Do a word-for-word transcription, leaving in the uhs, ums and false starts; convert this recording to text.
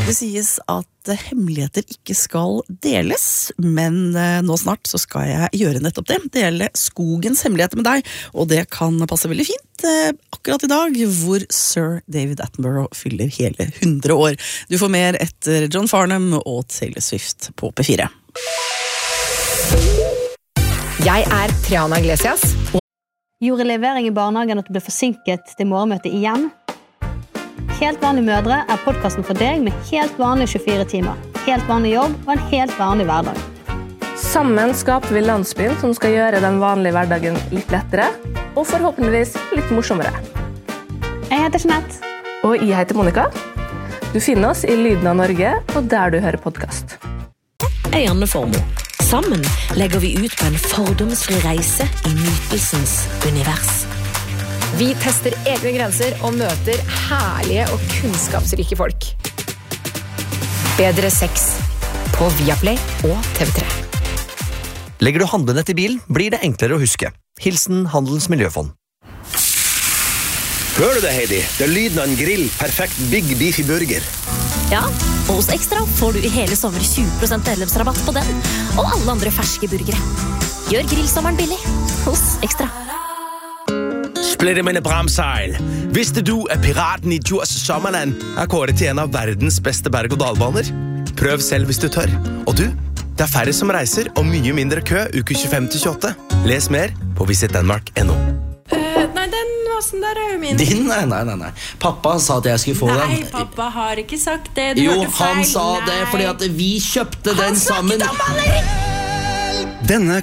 Det sies at hemmeligheter ikke skal deles, men nå snart så skal jeg gjøre nettopp det. Dele skogens hemmeligheter med deg, og det kan passe veldig fint akkurat i dag, hvor Sir David Attenborough fyller hele hundre år. Du får mer etter John Farnham og Taylor Swift på P fire. Jeg er Triana Iglesias. Gjorde levering i barnehagen at du ble forsinket til morgenmøtet igjen? Helt vanlige mødre er podcasten for deg med helt vanlige tjuefire timer. Helt vanlig jobb og en helt vanlig hverdag. Sammen skaper vi landsbyen som skal gjøre den vanlige hverdagen litt lettere, og forhåpentligvis litt morsommere. Jeg heter Jeanette. Og jeg heter Monica. Du finner oss i Lyden av Norge, og der du hører podcast. Jeg er Anne Formo. Sammen legger vi ut på en fordomsfri reise i nytelsens univers. Vi tester egne grenser og møter herlige og kunnskapsrike folk. Bedre sex på Viaplay og T V tre. Legger du handlenett i bilen, blir det enklere å huske. Hilsen Handelens Miljøfond. Hører du det, Heidi? Det er lyden av en grill. Perfekt Big Beefy Burger. Ja, og hos Extra får du i hele sommer tjue prosent medlemsrabatt på den, og alle andre ferske burgere. Gjør grillsommeren billig hos Extra. Splittermænd Bramseil. Visste du at piraten i Djurs Sommerland er kåret til en av verdens beste berg- og dalbaner? Prøv selv hvis du tør. Og du, det er færre som reiser og mye mindre kø uke tjuefem til tjueåtte. Les mer på visit denmark punktum no. Uh, nei, den vasen der er jo min. Din? Nei, nei, nei, nei. Pappa sa at jeg skulle få nei, den. Nei, pappa har ikke sagt det. Du jo, hørte feil. han sa nei. det fordi at vi kjøpte han den sammen. Han snakket om maleri! Denne